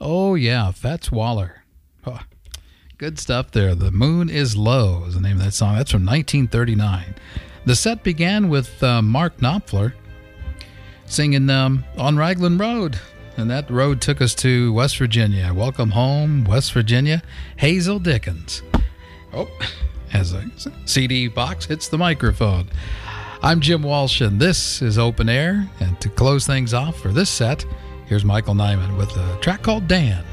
Oh, yeah, Fats Waller. Oh, good stuff there. The Moon is Low is the name of that song. That's from 1939. The set began with Mark Knopfler singing On Raglan Road. And that road took us to West Virginia. Welcome home, West Virginia. Hazel Dickens. Oh, as a CD box hits the microphone. I'm Jim Walsh, and this is Open Air. And to close things off for this set, here's Michael Nyman with a track called Dan.